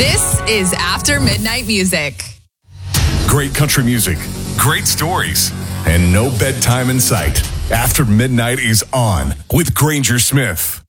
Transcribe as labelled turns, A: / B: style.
A: This is After Midnight Music.
B: Great country music, great stories, and no bedtime in sight. After Midnight is on with Granger Smith.